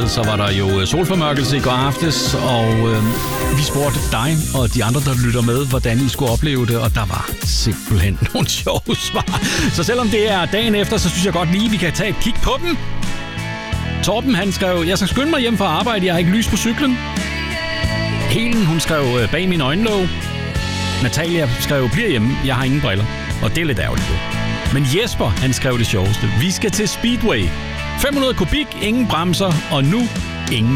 så var der jo solformørkelse i går aftes, og vi spurgte dig og de andre, der lytter med, hvordan I skulle opleve det, og der var simpelthen nogle sjove svar. Så selvom det er dagen efter, så synes jeg godt lige, vi kan tage et kig på dem. Torben, han skrev, jeg skal skynde mig hjem fra arbejde, jeg har ikke lys på cyklen. Helen, hun skrev, bag min øjenlåg. Natalia skrev, bliver hjemme, jeg har ingen briller. Og det er lidt ærgerligt. Men Jesper, han skrev det sjoveste. Vi skal til Speedway. 500 kubik, ingen bremser, og nu ingen